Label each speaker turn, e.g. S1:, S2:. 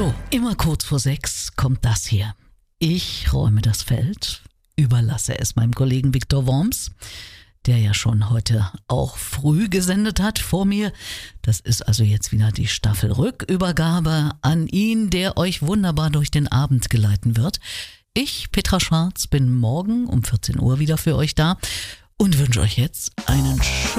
S1: So, immer kurz vor 6 kommt das hier. Ich räume das Feld, überlasse es meinem Kollegen Viktor Worms, der ja schon heute auch früh gesendet hat vor mir. Das ist also jetzt wieder die Staffelrückübergabe an ihn, der euch wunderbar durch den Abend geleiten wird. Ich, Petra Schwarz, bin morgen um 14 Uhr wieder für euch da und wünsche euch jetzt einen schönen